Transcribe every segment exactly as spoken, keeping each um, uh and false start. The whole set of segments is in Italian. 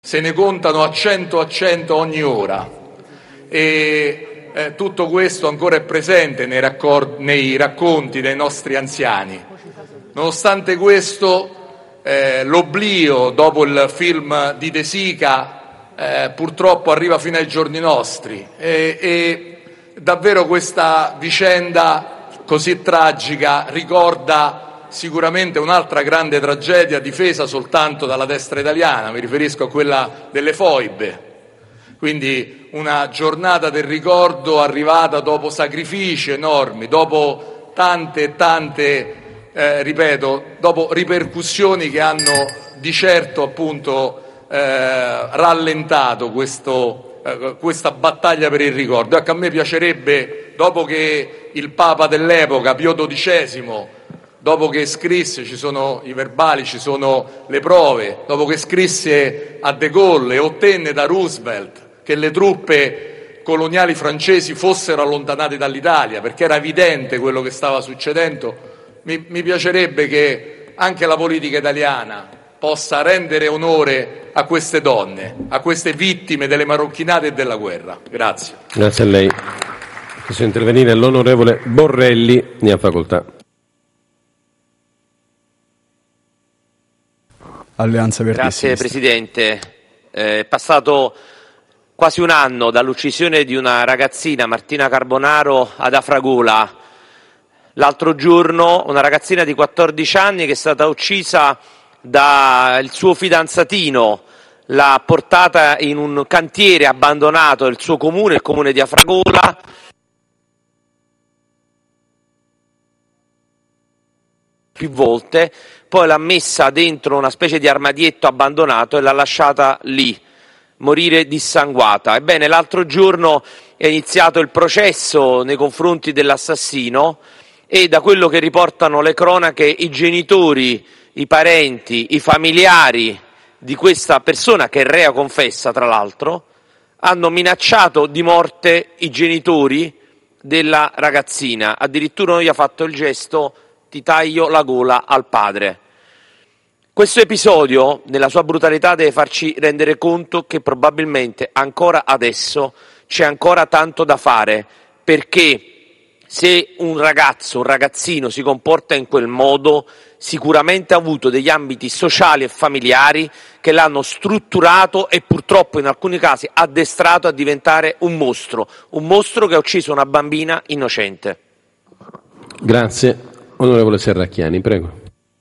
se ne contano a cento a cento ogni ora e eh, tutto questo ancora è presente nei, raccord- nei racconti dei nostri anziani. Nonostante questo, eh, l'oblio dopo il film di De Sica eh, purtroppo arriva fino ai giorni nostri e, e davvero questa vicenda così tragica ricorda sicuramente un'altra grande tragedia difesa soltanto dalla destra italiana, mi riferisco a quella delle foibe. Quindi una giornata del ricordo arrivata dopo sacrifici enormi, dopo tante e tante, eh, ripeto, dopo ripercussioni che hanno di certo appunto eh, rallentato questo, eh, questa battaglia per il ricordo. Ecco, a me piacerebbe, dopo che il Papa dell'epoca, Pio dodicesimo, dopo che scrisse, ci sono i verbali, ci sono le prove, dopo che scrisse a De Gaulle e ottenne da Roosevelt che le truppe coloniali francesi fossero allontanate dall'Italia, perché era evidente quello che stava succedendo, mi, mi piacerebbe che anche la politica italiana possa rendere onore a queste donne, a queste vittime delle marocchinate e della guerra. Grazie. Grazie a lei. Posso intervenire l'onorevole Borrelli, ne ha facoltà. Alleanza Verdi Grazie Sinistra. Presidente. È passato quasi un anno dall'uccisione di una ragazzina, Martina Carbonaro, ad Afragola. L'altro giorno una ragazzina di quattordici anni che è stata uccisa dal suo fidanzatino, l'ha portata in un cantiere abbandonato del suo comune, il comune di Afragola. Più volte, poi l'ha messa dentro una specie di armadietto abbandonato e l'ha lasciata lì, morire dissanguata. Ebbene, l'altro giorno è iniziato il processo nei confronti dell'assassino e da quello che riportano le cronache i genitori, i parenti, i familiari di questa persona, che è rea confessa tra l'altro, hanno minacciato di morte i genitori della ragazzina. Addirittura uno gli ha fatto il gesto: ti taglio la gola al padre. Questo episodio, nella sua brutalità, deve farci rendere conto che probabilmente ancora adesso c'è ancora tanto da fare, perché se un ragazzo, un ragazzino si comporta in quel modo, sicuramente ha avuto degli ambiti sociali e familiari che l'hanno strutturato e purtroppo in alcuni casi addestrato a diventare un mostro, un mostro che ha ucciso una bambina innocente. Grazie. Onorevole Serracchiani, prego.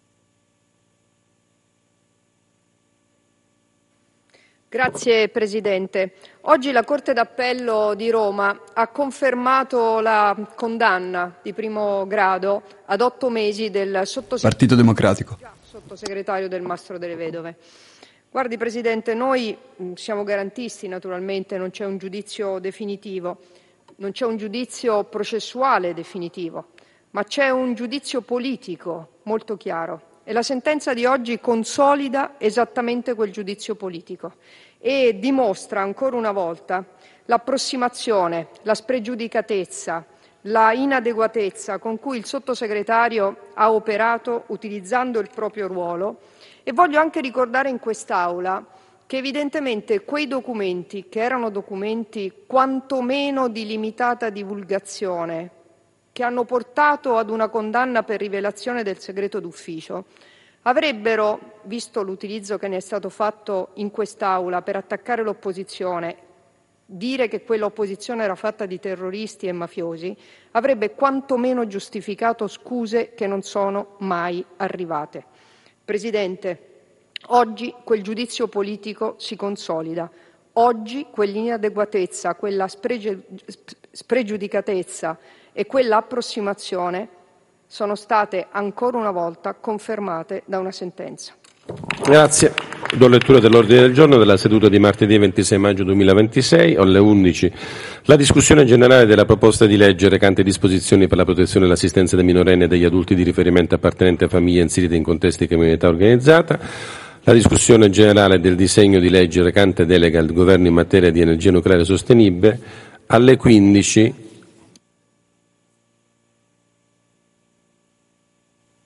Grazie Presidente. Oggi la Corte d'Appello di Roma ha confermato la condanna di primo grado ad otto mesi del sottosegretario, Partito Democratico. sottosegretario del Mastro delle Vedove. Guardi Presidente, noi siamo garantisti naturalmente, non c'è un giudizio definitivo, non c'è un giudizio processuale definitivo, ma c'è un giudizio politico molto chiaro e la sentenza di oggi consolida esattamente quel giudizio politico e dimostra ancora una volta l'approssimazione, la spregiudicatezza, la inadeguatezza con cui il sottosegretario ha operato utilizzando il proprio ruolo. E voglio anche ricordare in quest'Aula che evidentemente quei documenti, che erano documenti quantomeno di limitata divulgazione, che hanno portato ad una condanna per rivelazione del segreto d'ufficio, avrebbero, visto l'utilizzo che ne è stato fatto in quest'Aula per attaccare l'opposizione, dire che quell'opposizione era fatta di terroristi e mafiosi, avrebbe quantomeno giustificato scuse che non sono mai arrivate. Presidente, oggi quel giudizio politico si consolida. Oggi quell'inadeguatezza, quella spregi- spregiudicatezza e quella approssimazione sono state ancora una volta confermate da una sentenza. Grazie. Do lettura dell'ordine del giorno della seduta di martedì ventisei maggio duemilaventisei, alle undici. La discussione generale della proposta di legge recante disposizioni per la protezione e l'assistenza dei minorenni e degli adulti di riferimento appartenenti a famiglie inserite in contesti di criminalità organizzata. La discussione generale del disegno di legge recante delega al governo in materia di energia nucleare sostenibile. Alle quindici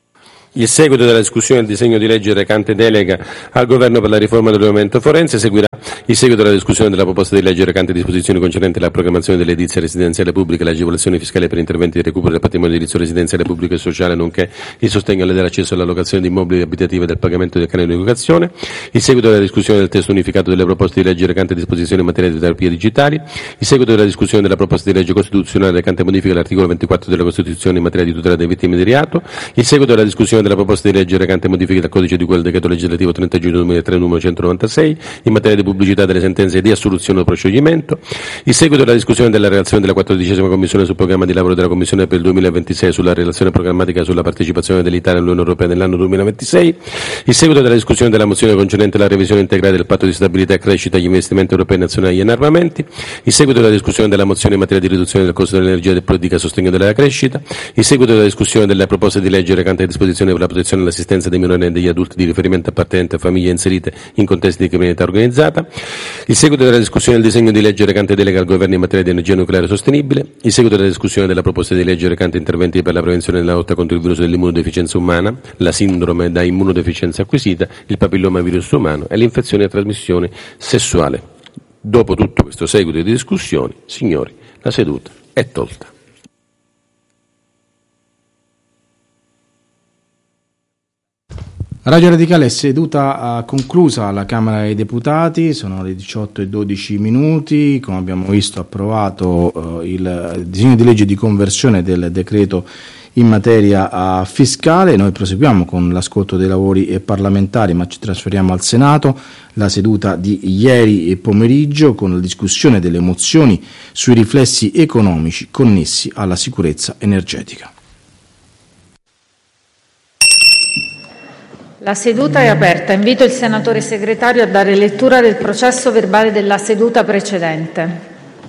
Il seguito della discussione del disegno di legge recante delega al Governo per la riforma dell'ordinamento forense seguirà il seguito della discussione della proposta di legge recante disposizioni concernenti la programmazione dell'edilizia residenziale pubblica e le agevolazioni fiscali per interventi di recupero del patrimonio edilizio residenziale pubblico e sociale, nonché il sostegno all'accesso alla locazione di immobili abitativi e del pagamento del canone di educazione. Il seguito della discussione del testo unificato delle proposte di legge recante disposizioni in materia di terapie digitali. Il seguito della discussione della proposta di legge costituzionale recante modifica all'articolo ventiquattro della Costituzione in materia di tutela delle vittime di reato. Il seguito della discussione della proposta di legge recante modifiche al codice di cui al decreto legislativo trenta giugno duemilatré numero centonovantasei in materia di pubblicità delle sentenze di assoluzione o proscioglimento. Il seguito della discussione della relazione della quattordicesima commissione sul programma di lavoro della Commissione per il duemilaventisei sulla relazione programmatica sulla partecipazione dell'Italia all'Unione Europea nell'anno duemilaventisei. Il seguito della discussione della mozione concernente la revisione integrale del patto di stabilità e crescita, gli investimenti europei nazionali e in armamenti. Il seguito della discussione della mozione in materia di riduzione del costo dell'energia e politica a sostegno della crescita. Il seguito della discussione delle proposte di legge recante disposizioni per la protezione e l'assistenza dei minori e degli adulti di riferimento appartenenti a famiglie inserite in contesti di criminalità organizzata. Il seguito della discussione del disegno di legge recante delega al Governo in materia di energia nucleare sostenibile. Il seguito della discussione della proposta di legge recante interventi per la prevenzione e la lotta contro il virus dell'immunodeficienza umana, la sindrome da immunodeficienza acquisita, il papillomavirus umano e l'infezione a trasmissione sessuale. Dopo tutto questo seguito di discussioni, signori, la seduta è tolta. Radio Radicale è seduta conclusa alla Camera dei Deputati, sono le diciotto e dodici minuti, come abbiamo visto approvato eh, il disegno di legge di conversione del decreto in materia uh, fiscale. Noi proseguiamo con l'ascolto dei lavori parlamentari, ma ci trasferiamo al Senato. La seduta di ieri pomeriggio con la discussione delle mozioni sui riflessi economici connessi alla sicurezza energetica. La seduta è aperta. Invito il senatore segretario a dare lettura del processo verbale della seduta precedente.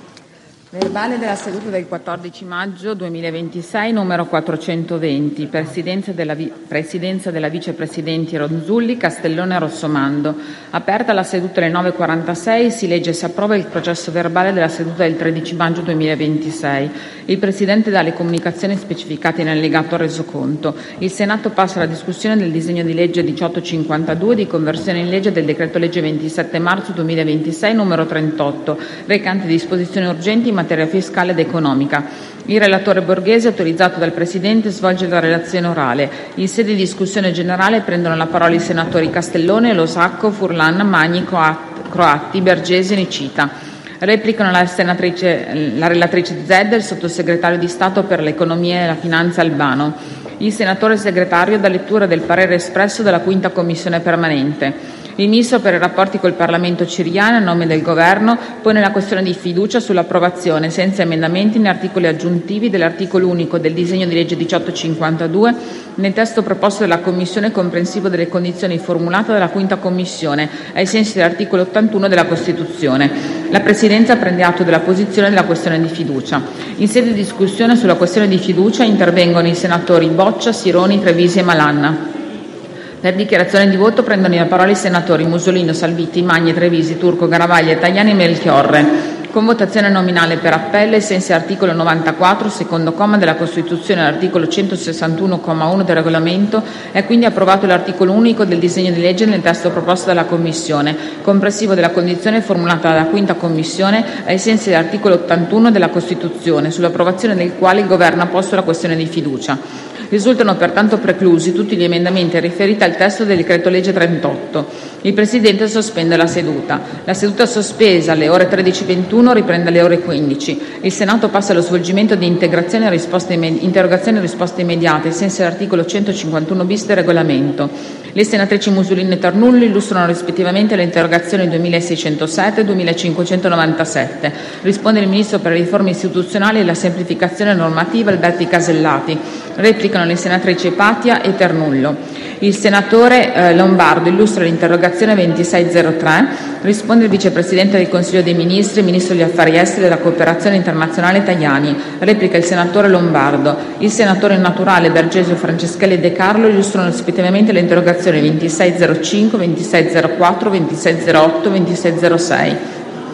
Verbale della seduta del quattordici maggio duemilaventisei, numero quattrocentoventi, Presidenza della, vi- Presidenza della Vicepresidenti Ronzulli, Castellone e Rossomando. Aperta la seduta alle nove e quarantasei, si legge e si approva il processo verbale della seduta del tredici maggio duemilaventisei. Il Presidente dà le comunicazioni specificate in allegato al resoconto. Il Senato passa alla discussione del disegno di legge diciottocentocinquantadue di conversione in legge del decreto legge ventisette marzo duemilaventisei, numero trentotto, recante disposizioni urgenti in materia fiscale ed economica. Il relatore Borghese, autorizzato dal Presidente, svolge la relazione orale. In sede di discussione generale prendono la parola i senatori Castellone, Losacco, Furlan, Magni, Croatti, Bergesi e Nicita. Replicano la, senatrice, la relatrice Zedda e il sottosegretario di Stato per l'Economia e la Finanza Albano. Il senatore segretario dà lettura del parere espresso dalla quinta Commissione permanente. Il Ministro per i rapporti col Parlamento Ciriani, a nome del Governo, pone la questione di fiducia sull'approvazione, senza emendamenti né articoli aggiuntivi, dell'articolo unico del disegno di legge diciottocentocinquantadue nel testo proposto dalla Commissione, comprensivo delle condizioni formulate dalla quinta Commissione, ai sensi dell'articolo ottantuno della Costituzione. La Presidenza prende atto della posizione della questione di fiducia. In sede di discussione sulla questione di fiducia intervengono i senatori Boccia, Sironi, Trevisi e Malanna. Per dichiarazione di voto prendono la parola i senatori Musolino, Salvitti, Magni, Trevisi, Turco, Garavaglia, Tajani e Melchiorre. Con votazione nominale per appello, ai sensi dell'articolo novantaquattro, secondo comma della Costituzione e l'articolo centosessantuno, comma uno del Regolamento, è quindi approvato l'articolo unico del disegno di legge nel testo proposto dalla Commissione, comprensivo della condizione formulata dalla quinta Commissione, ai sensi dell'articolo ottantuno della Costituzione, sull'approvazione del quale il Governo ha posto la questione di fiducia. Risultano pertanto preclusi tutti gli emendamenti riferiti al testo del decreto legge trentotto. Il Presidente sospende la seduta. La seduta sospesa alle ore tredici e ventuno riprende alle ore quindici. Il Senato passa allo svolgimento di integrazioni e risposte imme- interrogazioni e risposte immediate, ai sensi dell'articolo centocinquantuno bis del Regolamento. Le senatrici Musolino e Ternullo illustrano rispettivamente le interrogazioni duemilaseicentosette e duemilacinquecentonovantasette. Risponde il Ministro per le riforme istituzionali e la semplificazione normativa Alberti Casellati. Replicano le senatrici Patia e Ternullo. Il senatore eh, Lombardo illustra l'interrogazione ventisei zero tre, risponde il Vicepresidente del Consiglio dei Ministri e Ministro degli Affari Esteri e della Cooperazione Internazionale Tajani. Replica il senatore Lombardo. Il senatore naturale Bergesio, Franceschelli e De Carlo illustrano rispettivamente le interrogazioni ventisei zero cinque, ventisei zero quattro, ventisei zero otto, ventisei zero sei.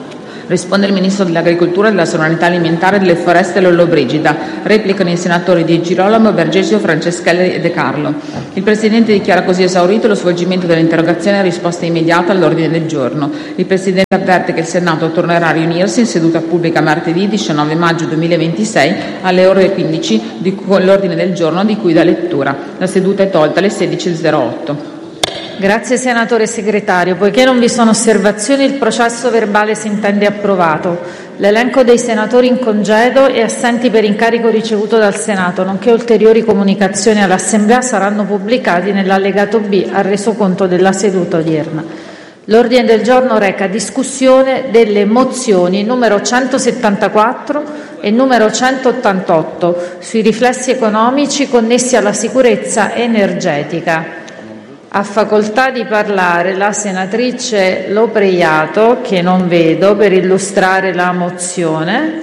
Risponde il Ministro dell'Agricoltura, della Sovranità Alimentare, delle Foreste Lollobrigida. Replicano i senatori Di Girolamo, Bergesio, Franceschelli e De Carlo. Il Presidente dichiara così esaurito lo svolgimento dell'interrogazione a risposta immediata all'ordine del giorno. Il Presidente avverte che il Senato tornerà a riunirsi in seduta pubblica martedì diciannove maggio duemilaventisei alle ore quindici di, con l'ordine del giorno di cui dà lettura. La seduta è tolta alle sedici e zero otto. Grazie senatore Segretario. Poiché non vi sono osservazioni, il processo verbale si intende approvato. L'elenco dei senatori in congedo e assenti per incarico ricevuto dal Senato, nonché ulteriori comunicazioni all'Assemblea saranno pubblicati nell'allegato B al resoconto della seduta odierna. L'ordine del giorno reca discussione delle mozioni numero centosettantaquattro e numero centottantotto sui riflessi economici connessi alla sicurezza energetica. Ha facoltà di parlare la senatrice Lopreiato, che non vedo, per illustrare la mozione.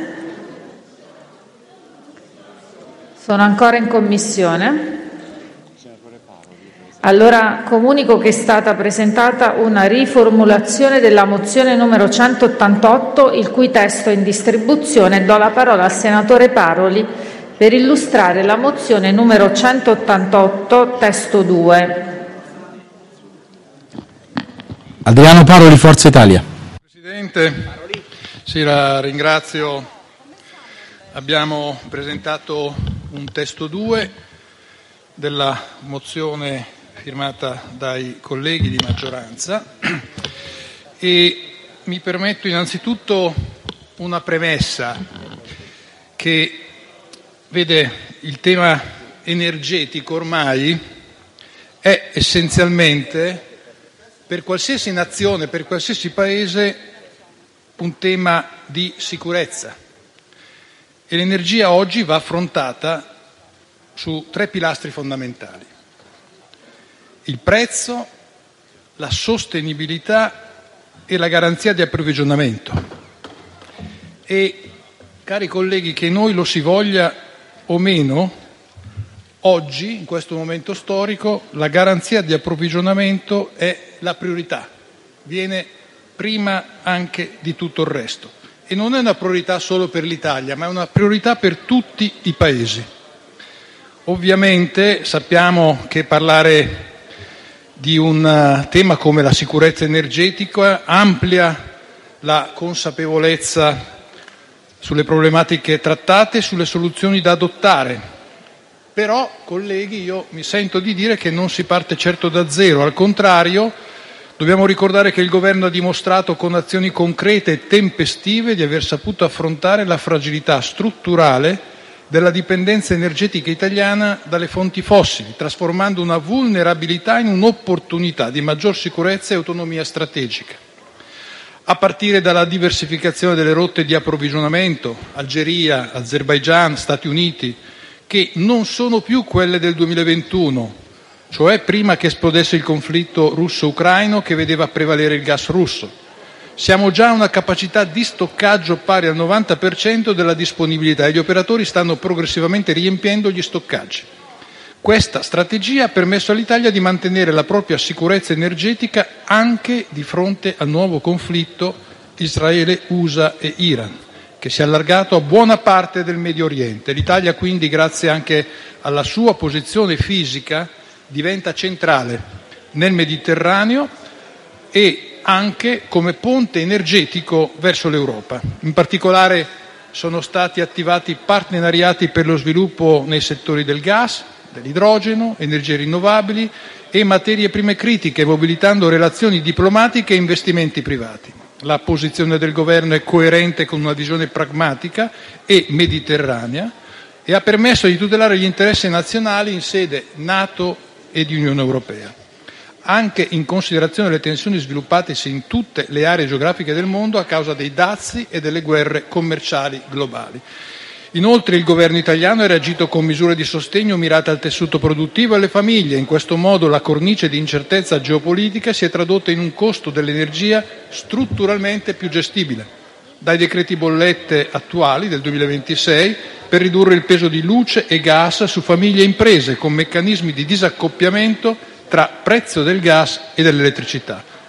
Sono ancora in commissione. Allora comunico che è stata presentata una riformulazione della mozione numero centottantotto, il cui testo è in distribuzione. Do la parola al senatore Paroli per illustrare la mozione numero centottantotto, testo due. Adriano Paroli, Forza Italia. Presidente, sì, la ringrazio. Abbiamo presentato un testo due della mozione firmata dai colleghi di maggioranza e mi permetto innanzitutto una premessa che vede il tema energetico ormai è essenzialmente per qualsiasi nazione, per qualsiasi paese, un tema di sicurezza e l'energia oggi va affrontata su tre pilastri fondamentali: il prezzo, la sostenibilità e la garanzia di approvvigionamento. E, cari colleghi, che noi lo si voglia o meno, oggi, in questo momento storico, la garanzia di approvvigionamento è la priorità, viene prima anche di tutto il resto. E non è una priorità solo per l'Italia, ma è una priorità per tutti i paesi. Ovviamente sappiamo che parlare di un tema come la sicurezza energetica amplia la consapevolezza sulle problematiche trattate e sulle soluzioni da adottare. Però, colleghi, io mi sento di dire che non si parte certo da zero, al contrario, dobbiamo ricordare che il Governo ha dimostrato con azioni concrete e tempestive di aver saputo affrontare la fragilità strutturale della dipendenza energetica italiana dalle fonti fossili, trasformando una vulnerabilità in un'opportunità di maggior sicurezza e autonomia strategica. A partire dalla diversificazione delle rotte di approvvigionamento, Algeria, Azerbaigian, Stati Uniti, che non sono più quelle del duemilaventuno, cioè prima che esplodesse il conflitto russo-ucraino che vedeva prevalere il gas russo. Siamo già a una capacità di stoccaggio pari al novanta per cento della disponibilità e gli operatori stanno progressivamente riempiendo gli stoccaggi. Questa strategia ha permesso all'Italia di mantenere la propria sicurezza energetica anche di fronte al nuovo conflitto Israele, U S A e Iran, che si è allargato a buona parte del Medio Oriente. L'Italia quindi, grazie anche alla sua posizione fisica, diventa centrale nel Mediterraneo e anche come ponte energetico verso l'Europa. In particolare sono stati attivati partenariati per lo sviluppo nei settori del gas, dell'idrogeno, energie rinnovabili e materie prime critiche, mobilitando relazioni diplomatiche e investimenti privati. La posizione del Governo è coerente con una visione pragmatica e mediterranea e ha permesso di tutelare gli interessi nazionali in sede NATO e di Unione Europea, anche in considerazione delle tensioni sviluppatesi in tutte le aree geografiche del mondo a causa dei dazi e delle guerre commerciali globali. Inoltre il governo italiano ha reagito con misure di sostegno mirate al tessuto produttivo e alle famiglie. In questo modo la cornice di incertezza geopolitica si è tradotta in un costo dell'energia strutturalmente più gestibile, dai decreti bollette attuali del duemilaventisei per ridurre il peso di luce e gas su famiglie e imprese con meccanismi di disaccoppiamento tra prezzo del gas e dell'elettricità.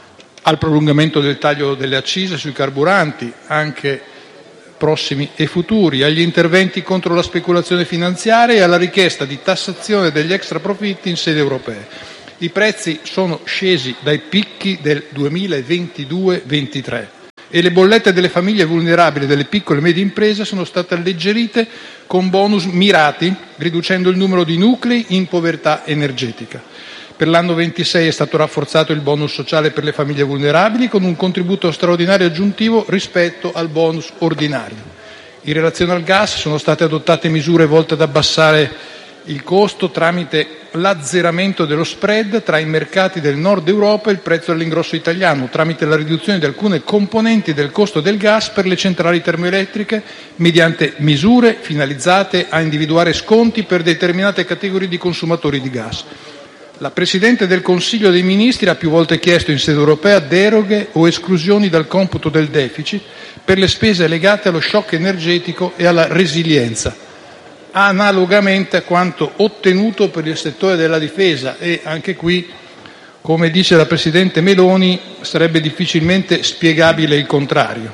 al prolungamento del taglio delle accise sui carburanti, anche prossimi e futuri, agli interventi contro la speculazione finanziaria e alla richiesta di tassazione degli extra profitti in sede europea. I prezzi sono scesi dai picchi del duemilaventidue ventitré e le bollette delle famiglie vulnerabili e delle piccole e medie imprese sono state alleggerite con bonus mirati, riducendo il numero di nuclei in povertà energetica. Per l'anno ventisei è stato rafforzato il bonus sociale per le famiglie vulnerabili con un contributo straordinario aggiuntivo rispetto al bonus ordinario. In relazione al gas sono state adottate misure volte ad abbassare il costo tramite l'azzeramento dello spread tra i mercati del nord Europa e il prezzo all'ingrosso italiano, tramite la riduzione di alcune componenti del costo del gas per le centrali termoelettriche, mediante misure finalizzate a individuare sconti per determinate categorie di consumatori di gas. La Presidente del Consiglio dei Ministri ha più volte chiesto in sede europea deroghe o esclusioni dal computo del deficit per le spese legate allo shock energetico e alla resilienza, analogamente a quanto ottenuto per il settore della difesa, e anche qui, come dice la Presidente Meloni, sarebbe difficilmente spiegabile il contrario.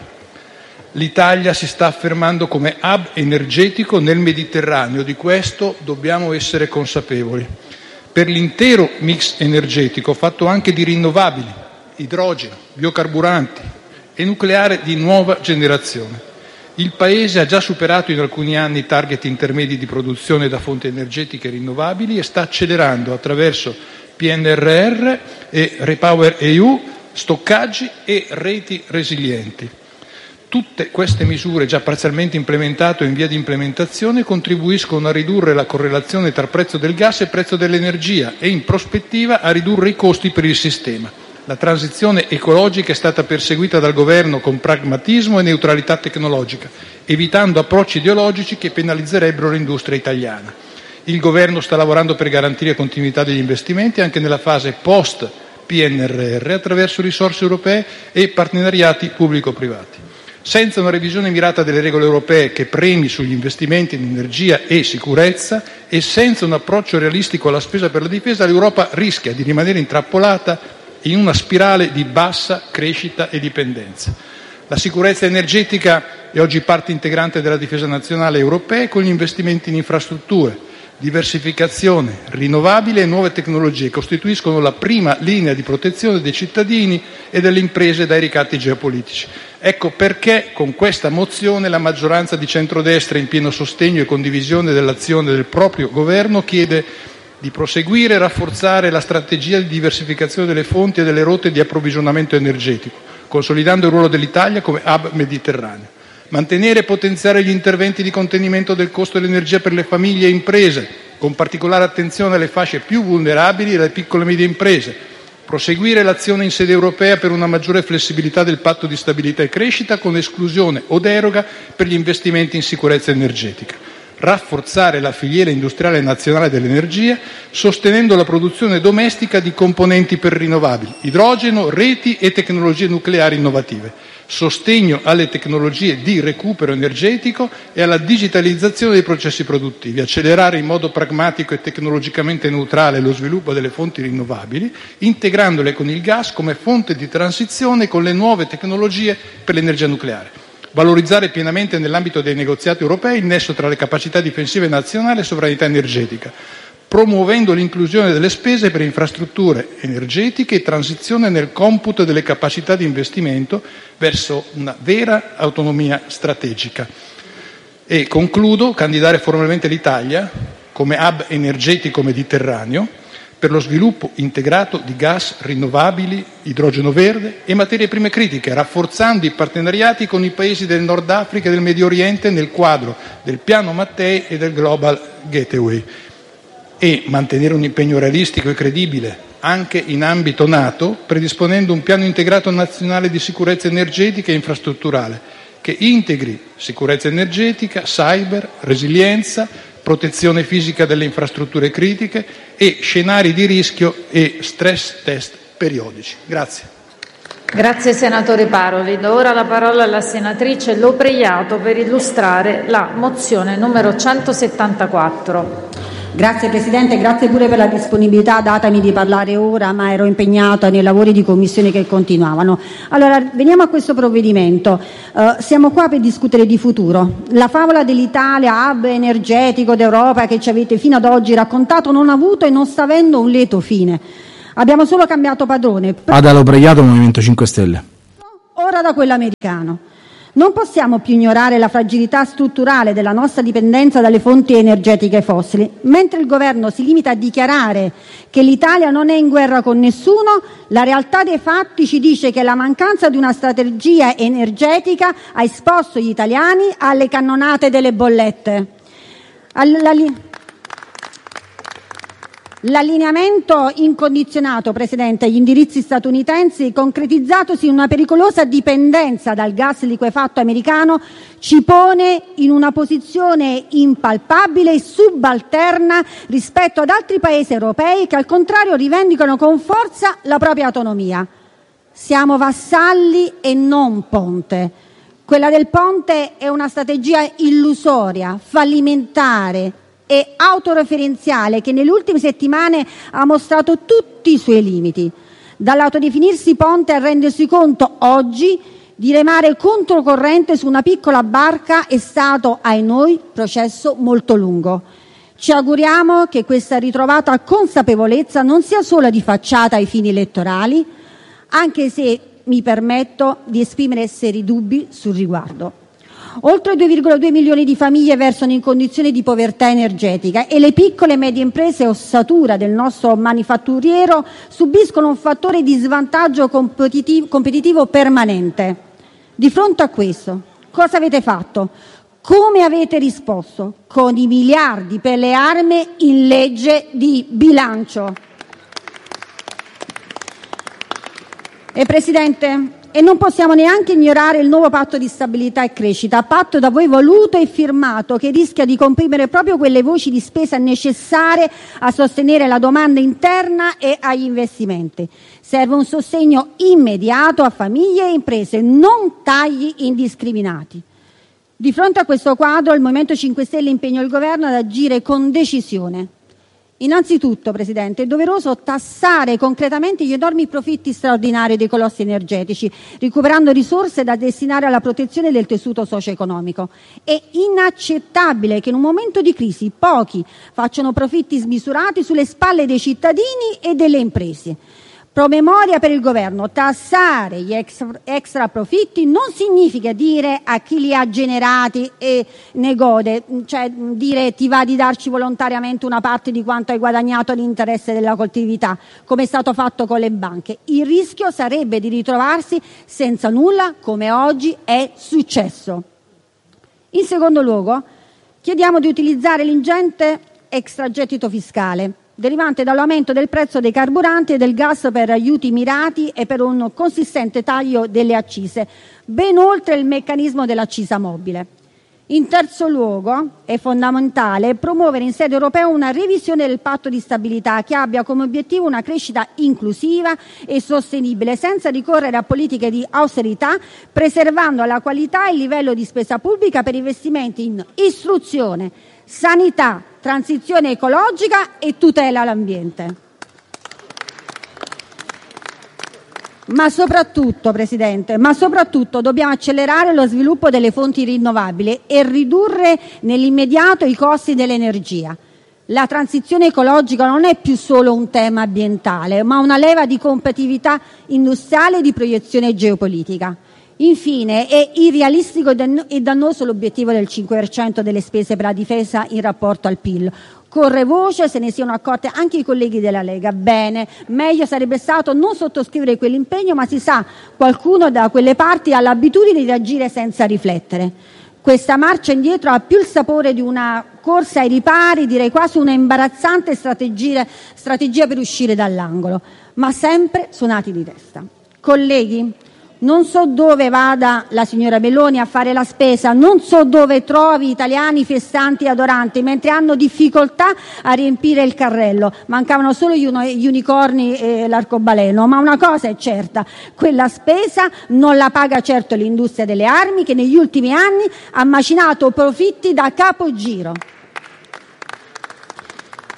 L'Italia si sta affermando come hub energetico nel Mediterraneo, di questo dobbiamo essere consapevoli. Per l'intero mix energetico, fatto anche di rinnovabili, idrogeno, biocarburanti e nucleare di nuova generazione. Il Paese ha già superato in alcuni anni i target intermedi di produzione da fonti energetiche rinnovabili e sta accelerando attraverso P N R R e Repower E U stoccaggi e reti resilienti. Tutte queste misure, già parzialmente implementate o in via di implementazione, contribuiscono a ridurre la correlazione tra prezzo del gas e prezzo dell'energia e, in prospettiva, a ridurre i costi per il sistema. La transizione ecologica è stata perseguita dal Governo con pragmatismo e neutralità tecnologica, evitando approcci ideologici che penalizzerebbero l'industria italiana. Il Governo sta lavorando per garantire continuità degli investimenti anche nella fase post P N R R attraverso risorse europee e partenariati pubblico-privati. Senza una revisione mirata delle regole europee che premi sugli investimenti in energia e sicurezza e senza un approccio realistico alla spesa per la difesa, l'Europa rischia di rimanere intrappolata in una spirale di bassa crescita e dipendenza. La sicurezza energetica è oggi parte integrante della difesa nazionale europea con gli investimenti in infrastrutture, diversificazione, rinnovabili e nuove tecnologie costituiscono la prima linea di protezione dei cittadini e delle imprese dai ricatti geopolitici. Ecco perché con questa mozione la maggioranza di centrodestra, in pieno sostegno e condivisione dell'azione del proprio Governo, chiede di proseguire e rafforzare la strategia di diversificazione delle fonti e delle rotte di approvvigionamento energetico, consolidando il ruolo dell'Italia come hub mediterraneo. Mantenere e potenziare gli interventi di contenimento del costo dell'energia per le famiglie e imprese, con particolare attenzione alle fasce più vulnerabili e alle piccole e medie imprese. Proseguire l'azione in sede europea per una maggiore flessibilità del patto di stabilità e crescita con esclusione o deroga per gli investimenti in sicurezza energetica. Rafforzare la filiera industriale nazionale dell'energia, sostenendo la produzione domestica di componenti per rinnovabili, idrogeno, reti e tecnologie nucleari innovative. Sostegno alle tecnologie di recupero energetico e alla digitalizzazione dei processi produttivi, accelerare in modo pragmatico e tecnologicamente neutrale lo sviluppo delle fonti rinnovabili, integrandole con il gas come fonte di transizione con le nuove tecnologie per l'energia nucleare. Valorizzare pienamente nell'ambito dei negoziati europei il nesso tra le capacità difensive nazionali e sovranità energetica, promuovendo l'inclusione delle spese per infrastrutture energetiche e transizione nel computo delle capacità di investimento verso una vera autonomia strategica. E concludo, candidare formalmente l'Italia come hub energetico mediterraneo per lo sviluppo integrato di gas rinnovabili, idrogeno verde e materie prime critiche, rafforzando i partenariati con i paesi del Nord Africa e del Medio Oriente nel quadro del Piano Mattei e del Global Gateway. E mantenere un impegno realistico e credibile anche in ambito NATO, predisponendo un piano integrato nazionale di sicurezza energetica e infrastrutturale che integri sicurezza energetica, cyber, resilienza, protezione fisica delle infrastrutture critiche e scenari di rischio e stress test periodici. Grazie. Grazie senatore Paroli. Do ora la parola alla senatrice Lopreiato per illustrare la mozione numero centosettantaquattro. Grazie Presidente, grazie pure per la disponibilità datami di parlare ora, ma ero impegnata nei lavori di commissione che continuavano. Allora, veniamo a questo provvedimento. Uh, siamo qua per discutere di futuro. La favola dell'Italia, hub energetico d'Europa che ci avete fino ad oggi raccontato, non ha avuto e non sta avendo un lieto fine. Abbiamo solo cambiato padrone. Adalo Pregliato, Movimento cinque Stelle. Ora da quello americano. Non possiamo più ignorare la fragilità strutturale della nostra dipendenza dalle fonti energetiche fossili. Mentre il governo si limita a dichiarare che l'Italia non è in guerra con nessuno, la realtà dei fatti ci dice che la mancanza di una strategia energetica ha esposto gli italiani alle cannonate delle bollette. Alla li- L'allineamento incondizionato, Presidente, agli indirizzi statunitensi, concretizzatosi in una pericolosa dipendenza dal gas liquefatto americano, ci pone in una posizione impalpabile e subalterna rispetto ad altri paesi europei che al contrario rivendicano con forza la propria autonomia. Siamo vassalli e non ponte. Quella del ponte è una strategia illusoria, fallimentare e autoreferenziale che nelle ultime settimane ha mostrato tutti i suoi limiti. Dall'autodefinirsi ponte a rendersi conto oggi di remare controcorrente su una piccola barca è stato, ai noi, processo molto lungo. Ci auguriamo che questa ritrovata consapevolezza non sia solo di facciata ai fini elettorali, anche se mi permetto di esprimere seri dubbi sul riguardo. Oltre due virgola due milioni di famiglie versano in condizioni di povertà energetica e le piccole e medie imprese ossatura del nostro manifatturiero subiscono un fattore di svantaggio competitivo, competitivo permanente. Di fronte a questo, cosa avete fatto? Come avete risposto? Con i miliardi per le armi in legge di bilancio. E Presidente, e non possiamo neanche ignorare il nuovo patto di stabilità e crescita, patto da voi voluto e firmato, che rischia di comprimere proprio quelle voci di spesa necessarie a sostenere la domanda interna e agli investimenti. Serve un sostegno immediato a famiglie e imprese, non tagli indiscriminati. Di fronte a questo quadro, il Movimento cinque Stelle impegna il Governo ad agire con decisione. Innanzitutto, Presidente, è doveroso tassare concretamente gli enormi profitti straordinari dei colossi energetici, recuperando risorse da destinare alla protezione del tessuto socio-economico. È inaccettabile che in un momento di crisi pochi facciano profitti smisurati sulle spalle dei cittadini e delle imprese. Promemoria per il Governo: tassare gli extra, extra profitti non significa dire a chi li ha generati e ne gode, cioè dire ti va di darci volontariamente una parte di quanto hai guadagnato all'interesse della collettività, come è stato fatto con le banche. Il rischio sarebbe di ritrovarsi senza nulla, come oggi è successo. In secondo luogo, chiediamo di utilizzare l'ingente extragettito fiscale derivante dall'aumento del prezzo dei carburanti e del gas per aiuti mirati e per un consistente taglio delle accise, ben oltre il meccanismo dell'accisa mobile. In terzo luogo, è fondamentale promuovere in sede europea una revisione del patto di stabilità che abbia come obiettivo una crescita inclusiva e sostenibile, senza ricorrere a politiche di austerità, preservando la qualità e il livello di spesa pubblica per investimenti in istruzione, sanità, transizione ecologica e tutela all'ambiente. Ma soprattutto, Presidente, ma soprattutto dobbiamo accelerare lo sviluppo delle fonti rinnovabili e ridurre nell'immediato i costi dell'energia. La transizione ecologica non è più solo un tema ambientale, ma una leva di competitività industriale e di proiezione geopolitica. Infine, è irrealistico e dannoso l'obiettivo del cinque per cento delle spese per la difesa in rapporto al P I L. Corre voce, se ne siano accorti anche i colleghi della Lega. Bene, meglio sarebbe stato non sottoscrivere quell'impegno, ma si sa, qualcuno da quelle parti ha l'abitudine di agire senza riflettere. Questa marcia indietro ha più il sapore di una corsa ai ripari, direi quasi una imbarazzante strategia, strategia per uscire dall'angolo, ma sempre suonati di testa. Colleghi, non so dove vada la signora Meloni a fare la spesa, non so dove trovi italiani festanti e adoranti, mentre hanno difficoltà a riempire il carrello. Mancavano solo gli, uno, gli unicorni e l'arcobaleno, ma una cosa è certa: quella spesa non la paga certo l'industria delle armi, che negli ultimi anni ha macinato profitti da capogiro.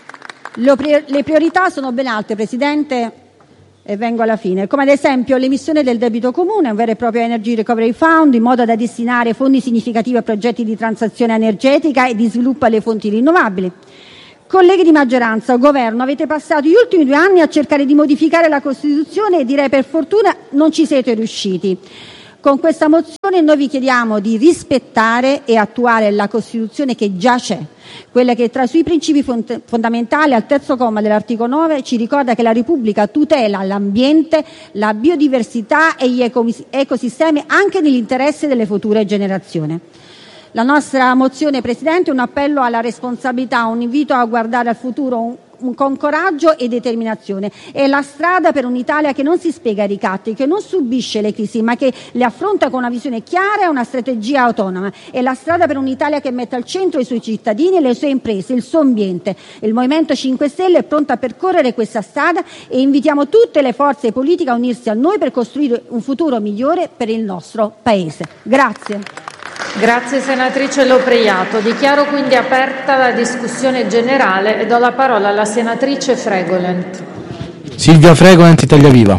Le priorità sono ben altre, Presidente, e vengo alla fine, come ad esempio l'emissione del debito comune, un vero e proprio Energy Recovery Fund, in modo da destinare fondi significativi a progetti di transizione energetica e di sviluppo alle fonti rinnovabili. Colleghi di maggioranza o governo, avete passato gli ultimi due anni a cercare di modificare la Costituzione e direi per fortuna non ci siete riusciti. Con questa mozione noi vi chiediamo di rispettare e attuare la Costituzione che già c'è, quella che tra i suoi principi fond- fondamentali al terzo comma dell'articolo nove ci ricorda che la Repubblica tutela l'ambiente, la biodiversità e gli ecos- ecosistemi anche nell'interesse delle future generazioni. La nostra mozione, Presidente, è un appello alla responsabilità, un invito a guardare al futuro un, un, con coraggio e determinazione. È la strada per un'Italia che non si spiega ai ricatti, che non subisce le crisi, ma che le affronta con una visione chiara e una strategia autonoma. È la strada per un'Italia che mette al centro i suoi cittadini, le sue imprese, il suo ambiente. Il Movimento cinque Stelle è pronto a percorrere questa strada e invitiamo tutte le forze politiche a unirsi a noi per costruire un futuro migliore per il nostro Paese. Grazie. Grazie senatrice Lopreiato. Dichiaro quindi aperta la discussione generale e do la parola alla senatrice Fregolent. Silvia Fregolent, Italia Viva.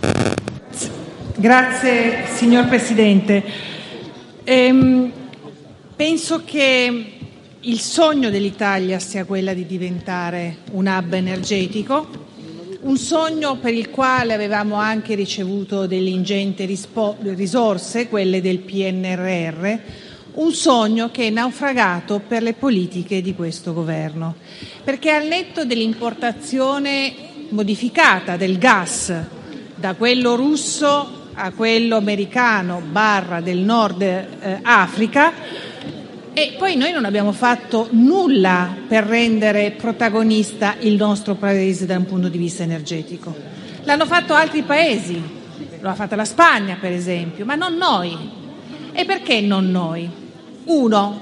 Grazie signor Presidente. Ehm, penso che il sogno dell'Italia sia quella di diventare un hub energetico, un sogno per il quale avevamo anche ricevuto delle ingenti rispo- risorse, quelle del P N R R, un sogno che è naufragato per le politiche di questo governo, perché al netto dell'importazione modificata del gas da quello russo a quello americano barra del Nord eh, Africa, e poi noi non abbiamo fatto nulla per rendere protagonista il nostro Paese da un punto di vista energetico. L'hanno fatto altri Paesi, lo ha fatto la Spagna per esempio, ma non noi. E perché non noi? Uno,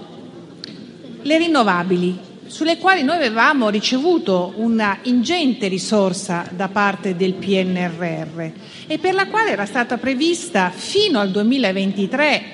le rinnovabili, sulle quali noi avevamo ricevuto una ingente risorsa da parte del P N R R e per la quale era stata prevista fino al duemilaventitré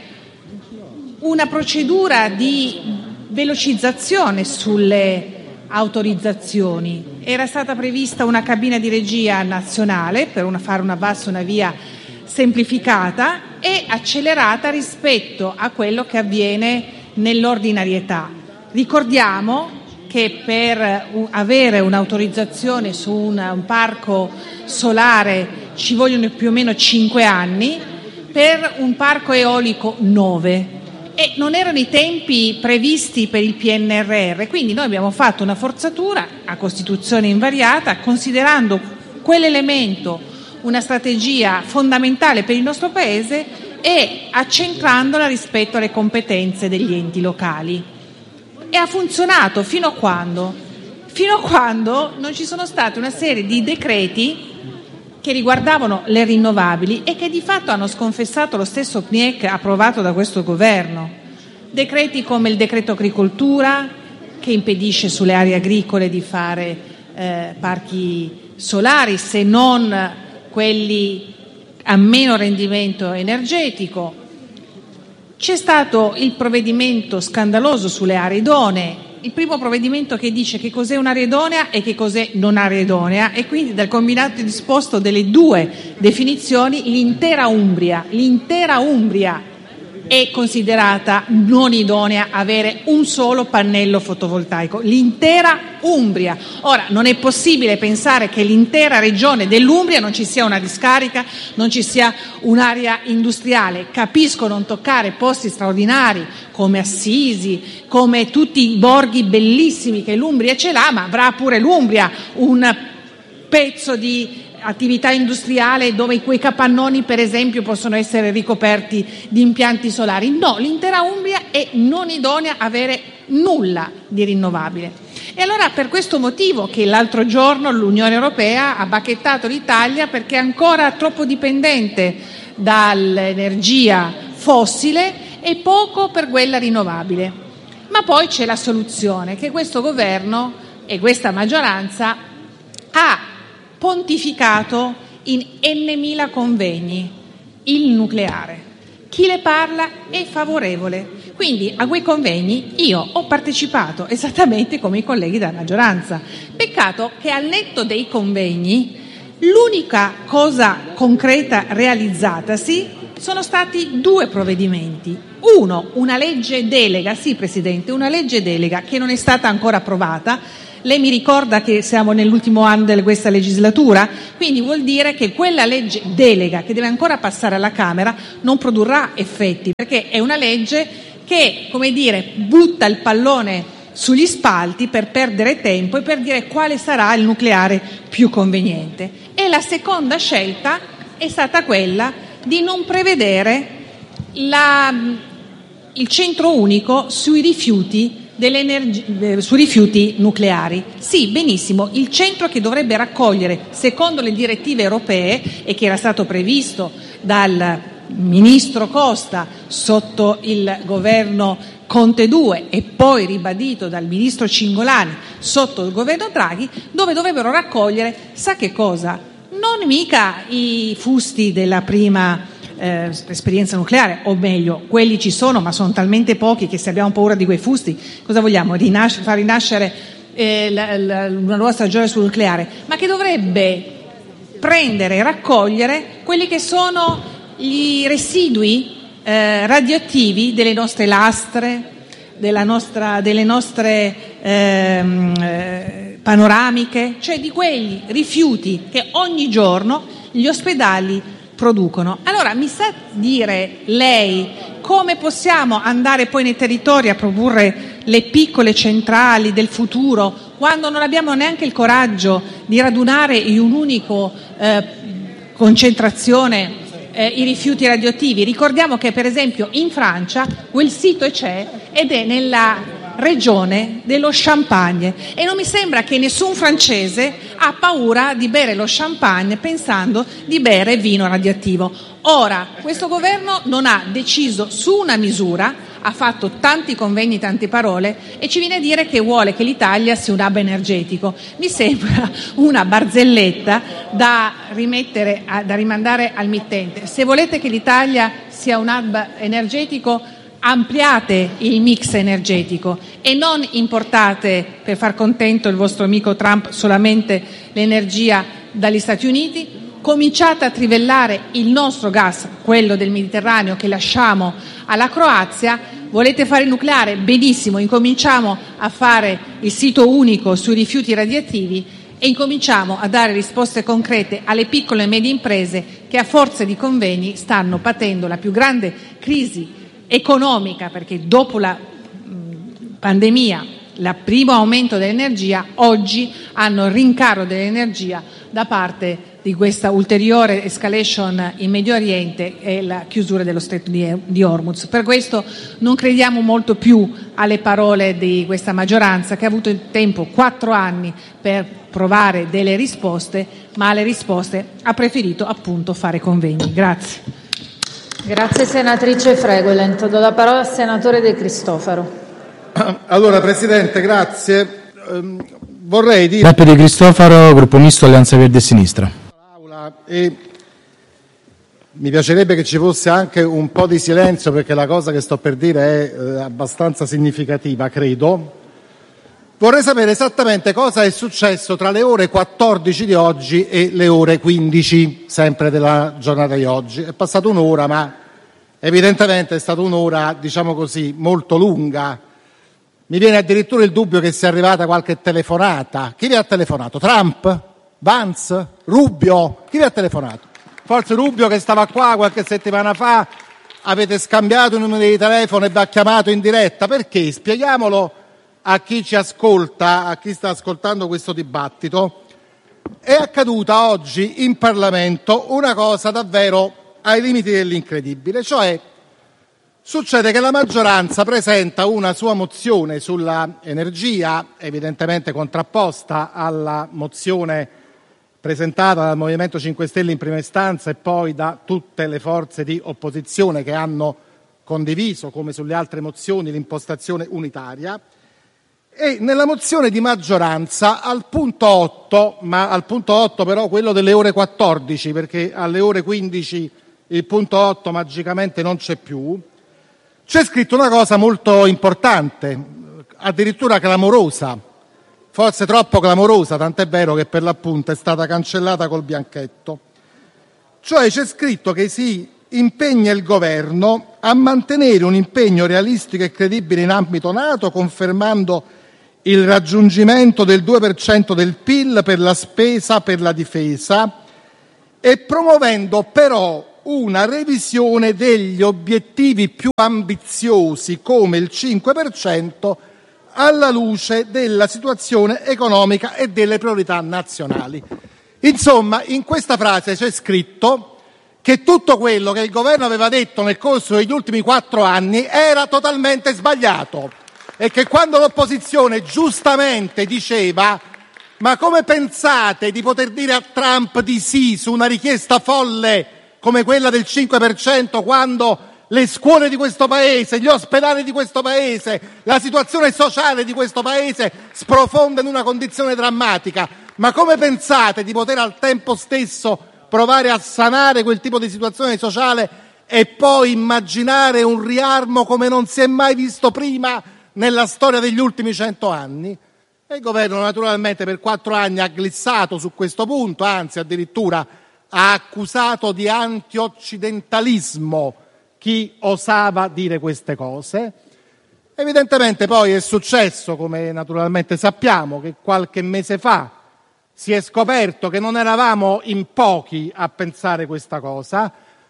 una procedura di velocizzazione sulle autorizzazioni. Era stata prevista una cabina di regia nazionale per una, fare una bassa una via semplificata e accelerata rispetto a quello che avviene nell'ordinarietà. Ricordiamo che per avere un'autorizzazione su un, un parco solare ci vogliono più o meno cinque anni, per un parco eolico nove. E non erano i tempi previsti per il P N R R, quindi noi abbiamo fatto una forzatura a Costituzione invariata, considerando quell'elemento una strategia fondamentale per il nostro Paese e accentrandola rispetto alle competenze degli enti locali. E ha funzionato fino a quando? Fino a quando non ci sono state una serie di decreti che riguardavano le rinnovabili e che di fatto hanno sconfessato lo stesso P N I E C approvato da questo governo. Decreti come il decreto agricoltura, che impedisce sulle aree agricole di fare eh, parchi solari se non quelli a meno rendimento energetico. C'è stato il provvedimento scandaloso sulle aree idonee, il primo provvedimento che dice che cos'è un'area idonea e che cos'è non area idonea, e quindi dal combinato disposto delle due definizioni l'intera Umbria, l'intera Umbria è considerata non idonea avere un solo pannello fotovoltaico, l'intera Umbria. Ora, non è possibile pensare che l'intera regione dell'Umbria non ci sia una discarica, non ci sia un'area industriale. Capisco non toccare posti straordinari come Assisi, come tutti i borghi bellissimi che l'Umbria ce l'ha, ma avrà pure l'Umbria un pezzo di attività industriale dove quei capannoni per esempio possono essere ricoperti di impianti solari. No, l'intera Umbria è non idonea a avere nulla di rinnovabile. E allora per questo motivo che l'altro giorno l'Unione Europea ha bacchettato l'Italia perché è ancora troppo dipendente dall'energia fossile e poco per quella rinnovabile. Ma poi c'è la soluzione che questo governo e questa maggioranza ha pontificato in n mila convegni: il nucleare. Chi le parla è favorevole. Quindi a quei convegni io ho partecipato esattamente come i colleghi della maggioranza. Peccato che al netto dei convegni l'unica cosa concreta realizzatasi sono stati due provvedimenti. Uno, una legge delega, sì Presidente, una legge delega che non è stata ancora approvata. Lei mi ricorda che siamo nell'ultimo anno di questa legislatura, quindi vuol dire che quella legge delega che deve ancora passare alla Camera non produrrà effetti, perché è una legge che, come dire, butta il pallone sugli spalti per perdere tempo e per dire quale sarà il nucleare più conveniente. E la seconda scelta è stata quella di non prevedere la, il centro unico sui rifiuti sui rifiuti nucleari. Sì, benissimo, il centro che dovrebbe raccogliere, secondo le direttive europee, e che era stato previsto dal ministro Costa sotto il governo Conte due e poi ribadito dal ministro Cingolani sotto il governo Draghi, dove dovrebbero raccogliere, sa che cosa? Non mica i fusti della prima Eh, esperienza nucleare, o meglio, quelli ci sono, ma sono talmente pochi che se abbiamo paura di quei fusti, cosa vogliamo? Rinasc- far rinascere eh, la, la, una nuova stagione sul nucleare, ma che dovrebbe prendere e raccogliere quelli che sono gli residui eh, radioattivi delle nostre lastre, della nostra, delle nostre ehm, eh, panoramiche, cioè di quegli rifiuti che ogni giorno gli ospedali producono. Allora mi sa dire lei come possiamo andare poi nei territori a produrre le piccole centrali del futuro quando non abbiamo neanche il coraggio di radunare in un unico eh, concentrazione eh, i rifiuti radioattivi? Ricordiamo che per esempio in Francia quel sito c'è ed è nella regione dello champagne e non mi sembra che nessun francese ha paura di bere lo champagne pensando di bere vino radioattivo. Ora, questo governo non ha deciso su una misura, ha fatto tanti convegni, tante parole e ci viene a dire che vuole che l'Italia sia un hub energetico. Mi sembra una barzelletta da rimettere, da rimandare al mittente. Se volete che l'Italia sia un hub energetico, ampliate il mix energetico e non importate per far contento il vostro amico Trump solamente l'energia dagli Stati Uniti, cominciate a trivellare il nostro gas, quello del Mediterraneo che lasciamo alla Croazia. Volete fare il nucleare? Benissimo, incominciamo a fare il sito unico sui rifiuti radioattivi e incominciamo a dare risposte concrete alle piccole e medie imprese che a forza di convegni stanno patendo la più grande crisi economica, perché dopo la mh, pandemia, il primo aumento dell'energia, oggi hanno il rincaro dell'energia da parte di questa ulteriore escalation in Medio Oriente e la chiusura dello stretto di, di Hormuz. Per questo non crediamo molto più alle parole di questa maggioranza che ha avuto il tempo quattro anni per provare delle risposte, ma alle risposte ha preferito appunto fare convegni. Grazie. Grazie senatrice Fregolent. Do la parola al senatore De Cristofaro. Allora Presidente, grazie. Um, vorrei dire... Beppe De Cristofaro, Gruppo Misto Alleanza Verdi e Sinistra. E mi piacerebbe che ci fosse anche un po' di silenzio perché la cosa che sto per dire è eh, abbastanza significativa, credo. Vorrei sapere esattamente cosa è successo tra le ore quattordici di oggi e le ore quindici, sempre della giornata di oggi. È passata un'ora, ma evidentemente è stata un'ora, diciamo così, molto lunga. Mi viene addirittura il dubbio che sia arrivata qualche telefonata. Chi vi ha telefonato? Trump? Vance? Rubio? Chi vi ha telefonato? Forse Rubio che stava qua qualche settimana fa, avete scambiato i numeri di telefono e vi ha chiamato in diretta. Perché? Spieghiamolo a chi ci ascolta, a chi sta ascoltando questo dibattito. È accaduta oggi in Parlamento una cosa davvero ai limiti dell'incredibile, cioè succede che la maggioranza presenta una sua mozione sulla energia, evidentemente contrapposta alla mozione presentata dal Movimento cinque Stelle in prima istanza e poi da tutte le forze di opposizione che hanno condiviso, come sulle altre mozioni, l'impostazione unitaria. E nella mozione di maggioranza al punto otto, ma al punto otto però quello delle ore quattordici, perché alle ore quindici il punto otto magicamente non c'è più, c'è scritto una cosa molto importante, addirittura clamorosa, forse troppo clamorosa, tant'è vero che per l'appunto è stata cancellata col bianchetto. Cioè c'è scritto che si impegna il governo a mantenere un impegno realistico e credibile in ambito NATO, confermando il raggiungimento del due per cento del P I L per la spesa per la difesa e promuovendo però una revisione degli obiettivi più ambiziosi come il cinque per cento alla luce della situazione economica e delle priorità nazionali. Insomma, in questa frase c'è scritto che tutto quello che il governo aveva detto nel corso degli ultimi quattro anni era totalmente sbagliato e che quando l'opposizione giustamente diceva ma come pensate di poter dire a Trump di sì su una richiesta folle come quella del cinque per cento quando le scuole di questo paese, gli ospedali di questo paese, la situazione sociale di questo paese sprofonda in una condizione drammatica, ma come pensate di poter al tempo stesso provare a sanare quel tipo di situazione sociale e poi immaginare un riarmo come non si è mai visto prima nella storia degli ultimi cento anni? E il governo naturalmente per quattro anni ha glissato su questo punto, anzi addirittura ha accusato di anti-occidentalismo chi osava dire queste cose. Evidentemente poi è successo, come naturalmente sappiamo, che qualche mese fa si è scoperto che non eravamo in pochi a pensare questa cosa,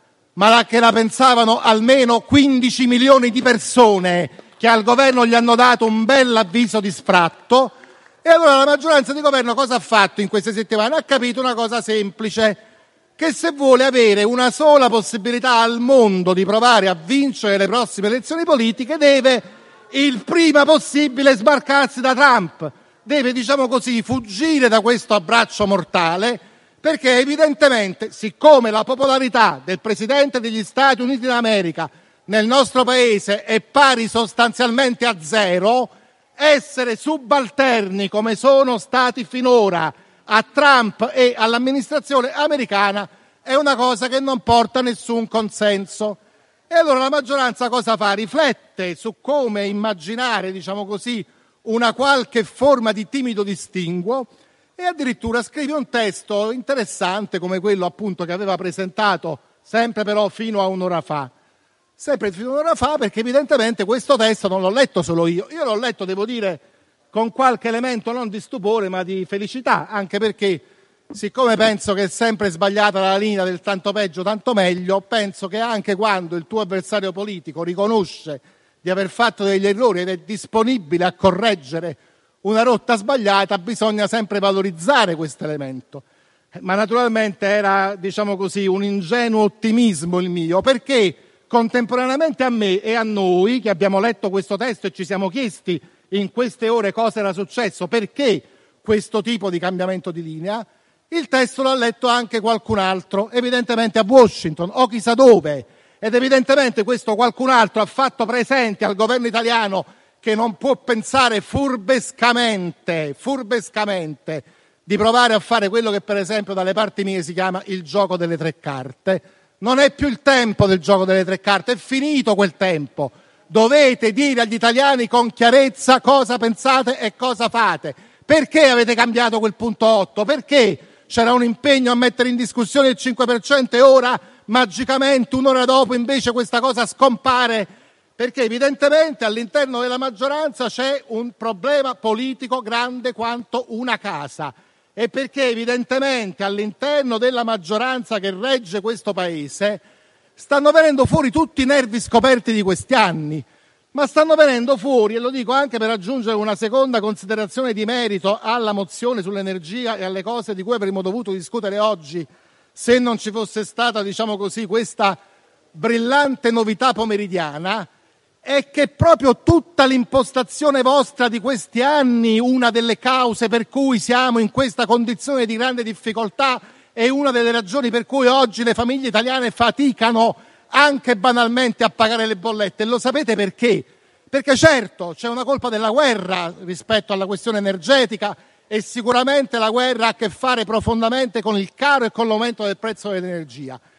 ma che la pensavano almeno quindici milioni di persone che al governo gli hanno dato un bel avviso di sfratto. E allora la maggioranza di governo cosa ha fatto in queste settimane? Ha capito una cosa semplice, che se vuole avere una sola possibilità al mondo di provare a vincere le prossime elezioni politiche deve il prima possibile sbarcarsi da Trump, deve, diciamo così, fuggire da questo abbraccio mortale, perché evidentemente, siccome la popolarità del Presidente degli Stati Uniti d'America nel nostro paese è pari sostanzialmente a zero, essere subalterni come sono stati finora a Trump e all'amministrazione americana è una cosa che non porta nessun consenso. E allora la maggioranza cosa fa? Riflette su come immaginare, diciamo così, una qualche forma di timido distinguo e addirittura scrive un testo interessante come quello appunto che aveva presentato sempre però fino a un'ora fa. Sempre fino a un'ora fa perché evidentemente questo testo non l'ho letto solo io, io l'ho letto, devo dire, con qualche elemento non di stupore ma di felicità, anche perché siccome penso che è sempre sbagliata la linea del tanto peggio tanto meglio, penso che anche quando il tuo avversario politico riconosce di aver fatto degli errori ed è disponibile a correggere una rotta sbagliata, bisogna sempre valorizzare questo elemento. Ma naturalmente era, diciamo così, un ingenuo ottimismo il mio, perché contemporaneamente a me e a noi che abbiamo letto questo testo e ci siamo chiesti in queste ore cosa era successo, perché questo tipo di cambiamento di linea, il testo l'ha letto anche qualcun altro, evidentemente a Washington o chissà dove, ed evidentemente questo qualcun altro ha fatto presente al governo italiano che non può pensare furbescamente, furbescamente di provare a fare quello che per esempio dalle parti mie si chiama il gioco delle tre carte. Non è più il tempo del gioco delle tre carte, è finito quel tempo. Dovete dire agli italiani con chiarezza cosa pensate e cosa fate. Perché avete cambiato quel punto otto? Perché c'era un impegno a mettere in discussione il cinque per cento e ora magicamente un'ora dopo invece questa cosa scompare? Perché evidentemente all'interno della maggioranza c'è un problema politico grande quanto una casa e perché evidentemente all'interno della maggioranza che regge questo paese stanno venendo fuori tutti i nervi scoperti di questi anni, ma stanno venendo fuori, e lo dico anche per aggiungere una seconda considerazione di merito alla mozione sull'energia e alle cose di cui avremmo dovuto discutere oggi se non ci fosse stata, diciamo così, questa brillante novità pomeridiana, è che proprio tutta l'impostazione vostra di questi anni, una delle cause per cui siamo in questa condizione di grande difficoltà e una delle ragioni per cui oggi le famiglie italiane faticano anche banalmente a pagare le bollette. E lo sapete perché? Perché certo c'è una colpa della guerra rispetto alla questione energetica e sicuramente la guerra ha a che fare profondamente con il caro e con l'aumento del prezzo dell'energia.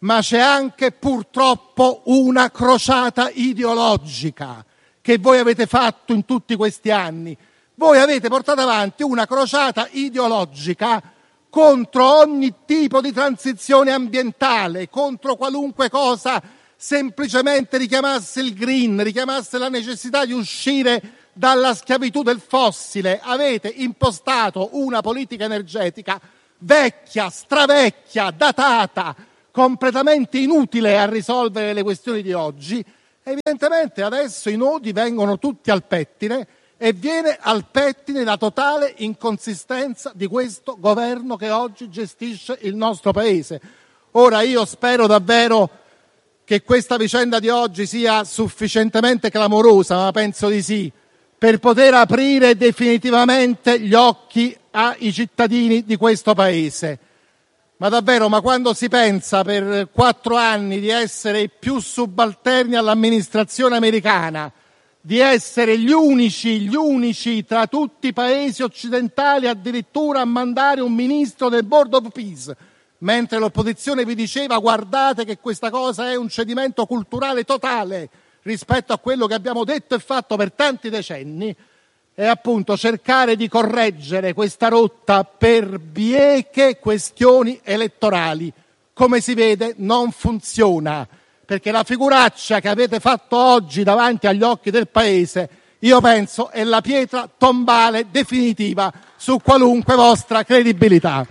ma c'è anche purtroppo una crociata ideologica che voi avete fatto in tutti questi anni. Voi avete portato avanti una crociata ideologica contro ogni tipo di transizione ambientale, contro qualunque cosa semplicemente richiamasse il green, richiamasse la necessità di uscire dalla schiavitù del fossile. Avete impostato una politica energetica vecchia, stravecchia, datata, completamente inutile a risolvere le questioni di oggi. Evidentemente adesso i nodi vengono tutti al pettine e viene al pettine la totale inconsistenza di questo governo che oggi gestisce il nostro paese. Ora io spero davvero che questa vicenda di oggi sia sufficientemente clamorosa, ma penso di sì, per poter aprire definitivamente gli occhi ai cittadini di questo paese. Ma davvero, ma quando si pensa per quattro anni di essere i più subalterni all'amministrazione americana, di essere gli unici, gli unici tra tutti i paesi occidentali addirittura a mandare un ministro del Board of Peace, mentre l'opposizione vi diceva guardate che questa cosa è un cedimento culturale totale rispetto a quello che abbiamo detto e fatto per tanti decenni, è appunto cercare di correggere questa rotta per bieche questioni elettorali. Come si vede non funziona, perché la figuraccia che avete fatto oggi davanti agli occhi del paese, io penso, è la pietra tombale definitiva su qualunque vostra credibilità.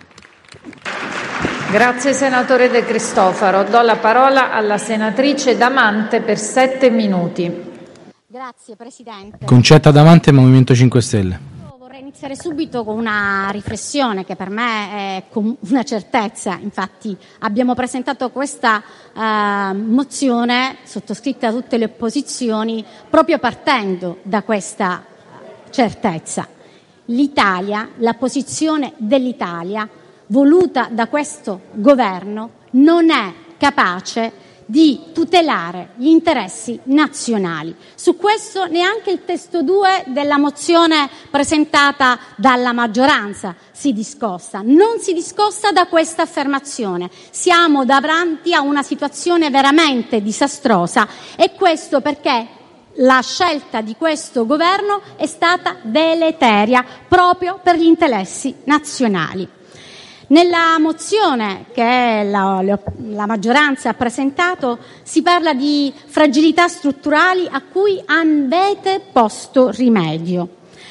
Grazie senatore De Cristofaro. Do la parola alla senatrice Damante per sette minuti. Grazie Presidente. Concetta Damante, Movimento cinque Stelle. Io vorrei iniziare subito con una riflessione che per me è una certezza. Infatti abbiamo presentato questa uh, mozione sottoscritta da tutte le opposizioni proprio partendo da questa certezza. L'Italia, la posizione dell'Italia voluta da questo governo non è capace di tutelare gli interessi nazionali. Su questo neanche il testo due della mozione presentata dalla maggioranza si discosta, non si discosta da questa affermazione. Siamo davanti a una situazione veramente disastrosa e questo perché la scelta di questo governo è stata deleteria proprio per gli interessi nazionali. Nella mozione che la, la maggioranza ha presentato si parla di fragilità strutturali a cui avete posto rimedio.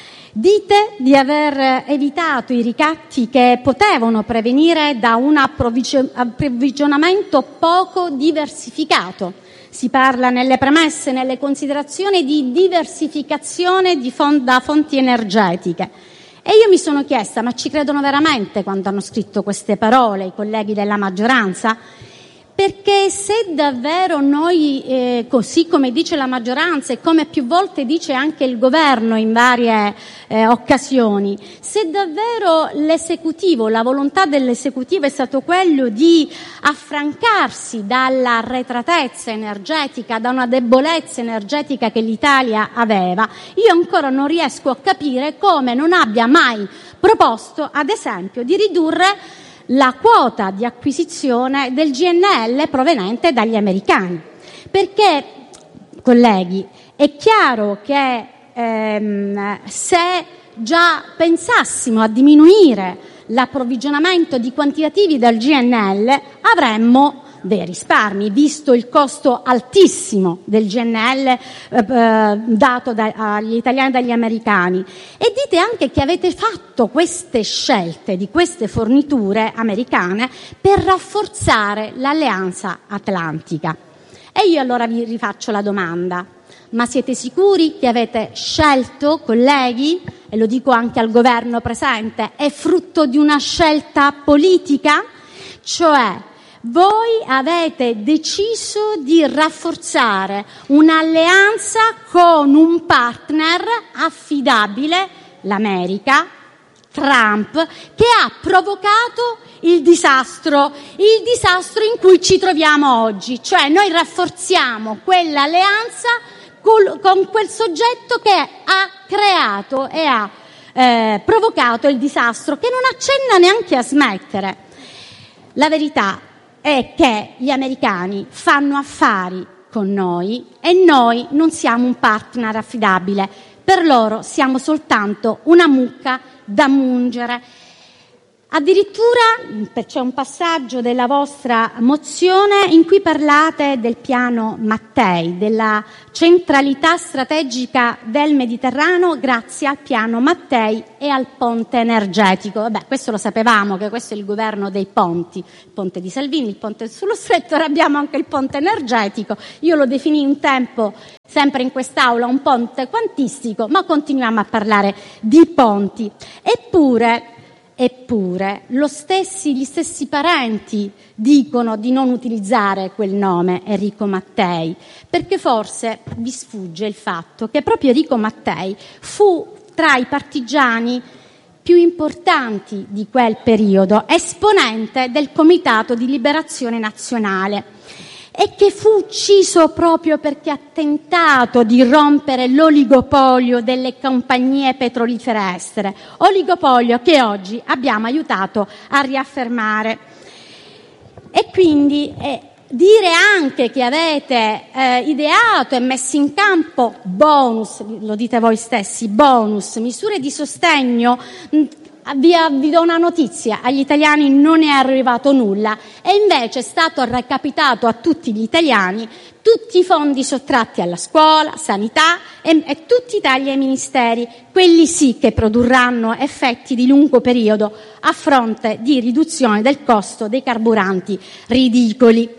Dite di aver evitato i ricatti che potevano prevenire da un approvvigionamento poco diversificato. Si parla nelle premesse, nelle considerazioni di diversificazione di font- da fonti energetiche. E io mi sono chiesta, ma ci credono veramente quando hanno scritto queste parole i colleghi della maggioranza? Perché se davvero noi, eh, così come dice la maggioranza e come più volte dice anche il governo in varie eh, occasioni, se davvero l'esecutivo, la volontà dell'esecutivo è stato quello di affrancarsi dalla arretratezza energetica, da una debolezza energetica che l'Italia aveva, io ancora non riesco a capire come non abbia mai proposto, ad esempio, di ridurre la quota di acquisizione del G N L provenente dagli americani. Perché, colleghi, è chiaro che ehm, se già pensassimo a diminuire l'approvvigionamento di quantitativi del G N L avremmo dei risparmi, visto il costo altissimo del G N L eh, dato da, agli italiani e dagli americani. E dite anche che avete fatto queste scelte di queste forniture americane per rafforzare l'alleanza atlantica. E io allora vi rifaccio la domanda: ma siete sicuri che avete scelto, colleghi, e lo dico anche al governo presente, è frutto di una scelta politica? Cioè, voi avete deciso di rafforzare un'alleanza con un partner affidabile, l'America, Trump, che ha provocato il disastro, il disastro in cui ci troviamo oggi. Cioè noi rafforziamo quell'alleanza col, con quel soggetto che ha creato e ha eh, provocato il disastro, che non accenna neanche a smettere. La verità è che gli americani fanno affari con noi e noi non siamo un partner affidabile. Per loro siamo soltanto una mucca da mungere. Addirittura c'è un passaggio della vostra mozione in cui parlate del piano Mattei, della centralità strategica del Mediterraneo grazie al piano Mattei e al ponte energetico. Vabbè, questo lo sapevamo, che questo è il governo dei ponti, il ponte di Salvini, il ponte sullo stretto, ora abbiamo anche il ponte energetico. Io lo definii un tempo, sempre in quest'Aula, un ponte quantistico, ma continuiamo a parlare di ponti. Eppure Eppure lo stessi, gli stessi parenti dicono di non utilizzare quel nome, Enrico Mattei, perché forse vi sfugge il fatto che proprio Enrico Mattei fu tra i partigiani più importanti di quel periodo, esponente del Comitato di Liberazione Nazionale, e che fu ucciso proprio perché ha tentato di rompere l'oligopolio delle compagnie petrolifere estere, oligopolio che oggi abbiamo aiutato a riaffermare. E quindi eh, dire anche che avete eh, ideato e messo in campo bonus, lo dite voi stessi, bonus, misure di sostegno, mh, Vi, vi do una notizia, agli italiani non è arrivato nulla e invece è stato recapitato a tutti gli italiani tutti i fondi sottratti alla scuola, sanità e, e tutti i tagli ai ministeri, quelli sì che produrranno effetti di lungo periodo a fronte di riduzione del costo dei carburanti ridicoli.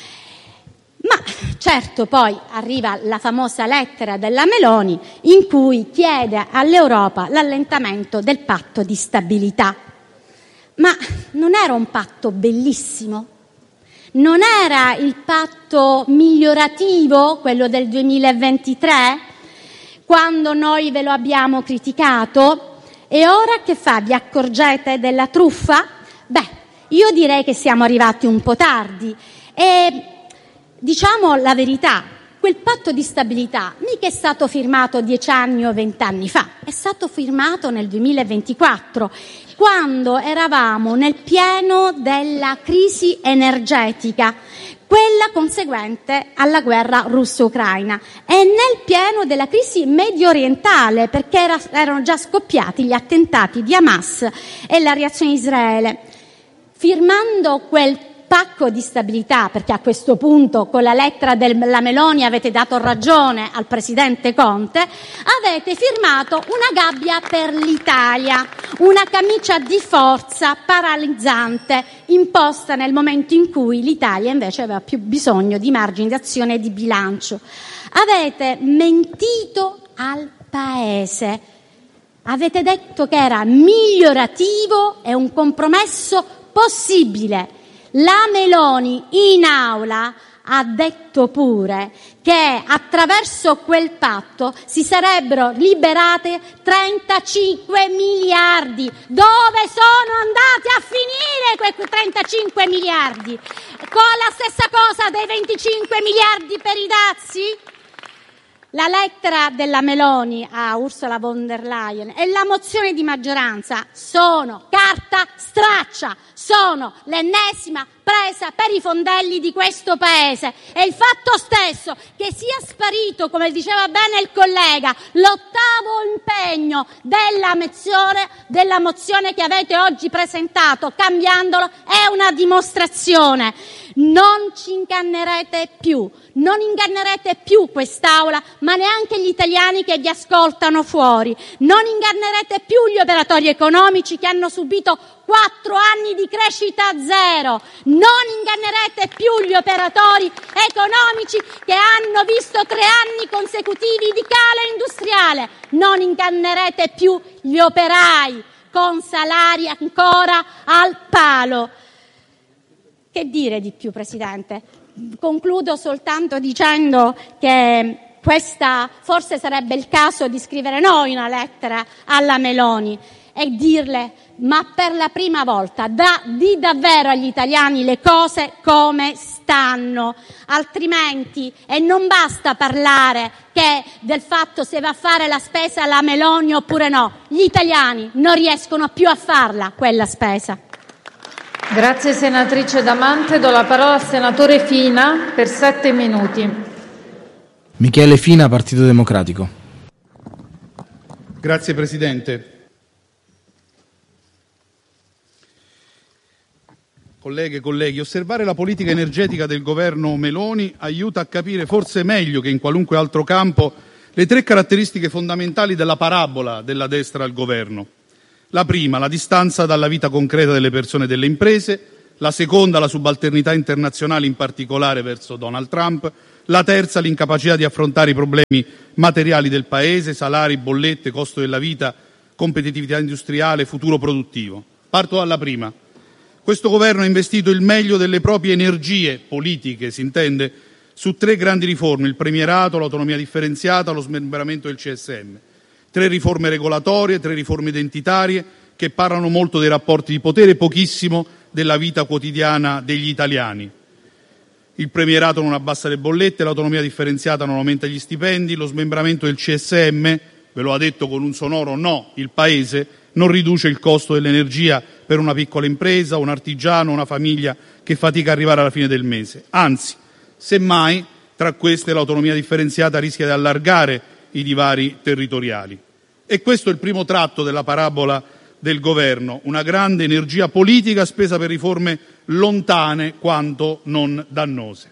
Ma certo poi arriva la famosa lettera della Meloni in cui chiede all'Europa l'allentamento del patto di stabilità. Ma non era un patto bellissimo? Non era il patto migliorativo, quello del duemilaventitré, quando noi ve lo abbiamo criticato? E ora che fa? Vi accorgete della truffa? Beh, io direi che siamo arrivati un po' tardi e diciamo la verità, quel patto di stabilità mica è stato firmato dieci anni o vent'anni fa, è stato firmato nel duemilaventiquattro, quando eravamo nel pieno della crisi energetica, quella conseguente alla guerra russo-ucraina, e nel pieno della crisi medio orientale, perché era, erano già scoppiati gli attentati di Hamas e la reazione di Israele. Firmando quel pacco di stabilità, perché a questo punto con la lettera della Meloni avete dato ragione al presidente Conte, avete firmato una gabbia per l'Italia, una camicia di forza paralizzante imposta nel momento in cui l'Italia invece aveva più bisogno di margini di azione e di bilancio. Avete mentito al Paese, avete detto che era migliorativo e un compromesso possibile. La Meloni in aula ha detto pure che attraverso quel patto si sarebbero liberate trentacinque miliardi. Dove sono andati a finire quei trentacinque miliardi? Con la stessa cosa dei venticinque miliardi per i dazi? La lettera della Meloni a Ursula von der Leyen e la mozione di maggioranza sono carta straccia, sono l'ennesima presa per i fondelli di questo Paese, e il fatto stesso che sia sparito, come diceva bene il collega, l'ottavo impegno della mozione, della mozione che avete oggi presentato, cambiandolo, è una dimostrazione. Non ci ingannerete più, non ingannerete più quest'Aula, ma neanche gli italiani che vi ascoltano fuori. Non ingannerete più gli operatori economici che hanno subito quattro anni di crescita zero. Non ingannerete più gli operatori economici che hanno visto tre anni consecutivi di calo industriale. Non ingannerete più gli operai con salari ancora al palo. Che dire di più, Presidente? Concludo soltanto dicendo che questa forse sarebbe il caso di scrivere noi una lettera alla Meloni e dirle: ma per la prima volta da, di davvero agli italiani le cose come stanno, altrimenti, e non basta parlare che del fatto se va a fare la spesa alla Meloni oppure no, gli italiani non riescono più a farla quella spesa. Grazie senatrice Damante. Do la parola al senatore Fina per sette minuti. Michele Fina, Partito Democratico. Grazie Presidente. Colleghe e colleghi, osservare la politica energetica del governo Meloni aiuta a capire forse meglio che in qualunque altro campo le tre caratteristiche fondamentali della parabola della destra al governo. La prima, la distanza dalla vita concreta delle persone e delle imprese; la seconda, la subalternità internazionale, in particolare verso Donald Trump; la terza, l'incapacità di affrontare i problemi materiali del Paese: salari, bollette, costo della vita, competitività industriale, futuro produttivo. Parto dalla prima. Questo governo ha investito il meglio delle proprie energie politiche, si intende, su tre grandi riforme: il premierato, l'autonomia differenziata, lo smembramento del C S M. Tre riforme regolatorie, tre riforme identitarie che parlano molto dei rapporti di potere e pochissimo della vita quotidiana degli italiani. Il premierato non abbassa le bollette, l'autonomia differenziata non aumenta gli stipendi, lo smembramento del C S M, ve lo ha detto con un sonoro no il Paese, non riduce il costo dell'energia per una piccola impresa, un artigiano, una famiglia che fatica ad arrivare alla fine del mese. Anzi, semmai, tra queste l'autonomia differenziata rischia di allargare i divari territoriali. E questo è il primo tratto della parabola del governo: una grande energia politica spesa per riforme lontane quanto non dannose.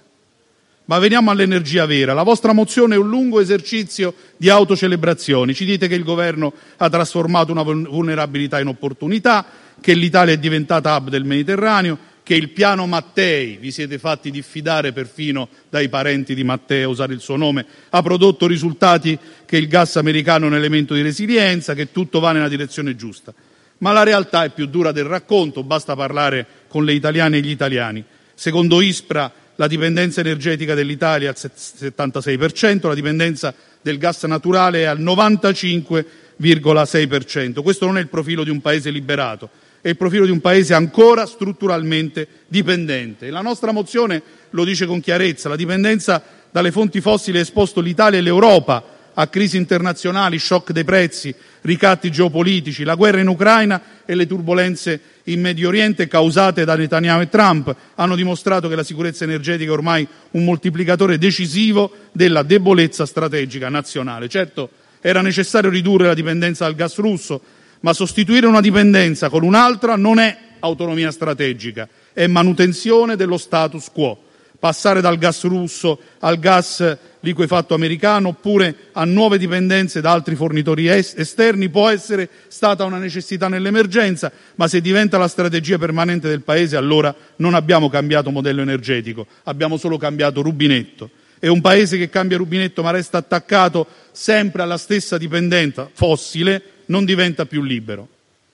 Ma veniamo all'energia vera. La vostra mozione è un lungo esercizio di autocelebrazioni. Ci dite che il governo ha trasformato una vulnerabilità in opportunità, che l'Italia è diventata hub del Mediterraneo, che il piano Mattei, vi siete fatti diffidare perfino dai parenti di Matteo, usare il suo nome, ha prodotto risultati, che il gas americano è un elemento di resilienza, che tutto va nella direzione giusta. Ma la realtà è più dura del racconto, basta parlare con le italiane e gli italiani. Secondo ISPRA, la dipendenza energetica dell'Italia è al settantasei per cento, la dipendenza del gas naturale è al novantacinque virgola sei per cento. Questo non è il profilo di un paese liberato, è il profilo di un paese ancora strutturalmente dipendente. E la nostra mozione lo dice con chiarezza: la dipendenza dalle fonti fossili ha esposto l'Italia e l'Europa a crisi internazionali, shock dei prezzi, ricatti geopolitici, la guerra in Ucraina e le turbolenze in Medio Oriente causate da Netanyahu e Trump hanno dimostrato che la sicurezza energetica è ormai un moltiplicatore decisivo della debolezza strategica nazionale. Certo, era necessario ridurre la dipendenza dal gas russo, ma sostituire una dipendenza con un'altra non è autonomia strategica, è manutenzione dello status quo. Passare dal gas russo al gas liquefatto americano oppure a nuove dipendenze da altri fornitori esterni può essere stata una necessità nell'emergenza, ma se diventa la strategia permanente del Paese allora non abbiamo cambiato modello energetico, abbiamo solo cambiato rubinetto. È un Paese che cambia rubinetto ma resta attaccato sempre alla stessa dipendenza fossile, non diventa più libero.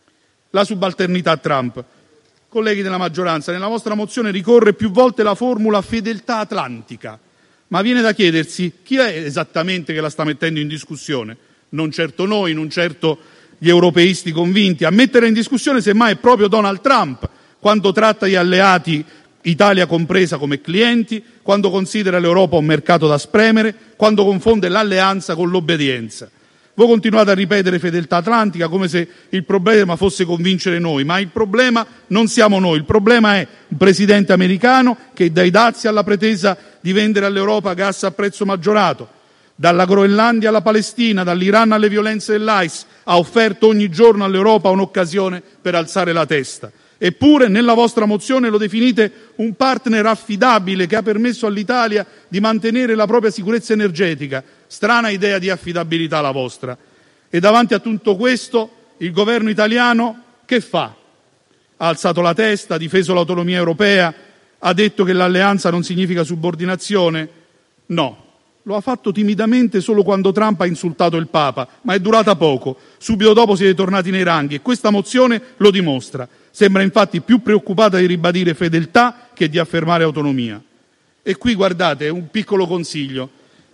La subalternità a Trump. Colleghi della maggioranza, nella vostra mozione ricorre più volte la formula fedeltà atlantica, ma viene da chiedersi chi è esattamente che la sta mettendo in discussione. Non certo noi, non certo gli europeisti convinti. A mettere in discussione semmai è proprio Donald Trump, quando tratta gli alleati, Italia compresa, come clienti, quando considera l'Europa un mercato da spremere, quando confonde l'alleanza con l'obbedienza. Voi continuate a ripetere fedeltà atlantica come se il problema fosse convincere noi, ma il problema non siamo noi, il problema è un presidente americano che dai dazi alla pretesa di vendere all'Europa gas a prezzo maggiorato, dalla Groenlandia alla Palestina, dall'Iran alle violenze dell'I S, ha offerto ogni giorno all'Europa un'occasione per alzare la testa. Eppure nella vostra mozione lo definite un partner affidabile che ha permesso all'Italia di mantenere la propria sicurezza energetica. Strana idea di affidabilità la vostra. E davanti a tutto questo il governo italiano che fa? Ha alzato la testa, ha difeso l'autonomia europea, ha detto che l'alleanza non significa subordinazione? No. Lo ha fatto timidamente solo quando Trump ha insultato il Papa, ma è durata poco. Subito dopo siete tornati nei ranghi e questa mozione lo dimostra. Sembra infatti più preoccupata di ribadire fedeltà che di affermare autonomia. E qui guardate, un piccolo consiglio.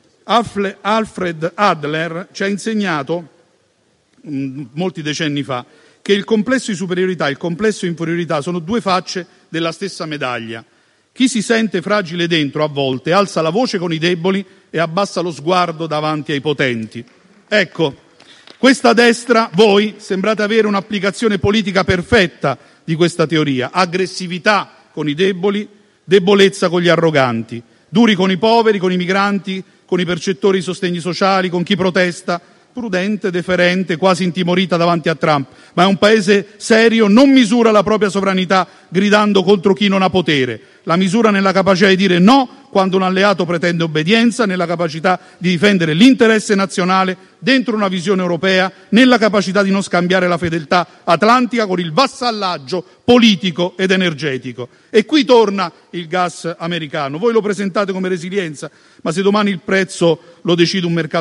Alfred Adler ci ha insegnato, mh, molti decenni fa, che il complesso di superiorità e il complesso di inferiorità sono due facce della stessa medaglia. Chi si sente fragile dentro a volte alza la voce con i deboli e abbassa lo sguardo davanti ai potenti. Ecco, Questa destra, voi, sembrate avere un'applicazione politica perfetta di questa teoria: aggressività con i deboli, debolezza con gli arroganti, duri con i poveri, con i migranti, con i percettori di sostegni sociali, con chi protesta, prudente, deferente, quasi intimorita davanti a Trump. Ma è un paese serio, non misura la propria sovranità gridando contro chi non ha potere, la misura nella capacità di dire no quando un alleato pretende obbedienza, nella capacità di difendere l'interesse nazionale dentro una visione europea, nella capacità di non scambiare la fedeltà atlantica con il vassallaggio politico ed energetico. E qui torna il gas americano. Voi lo presentate come resilienza, ma se domani il prezzo lo decide un mercato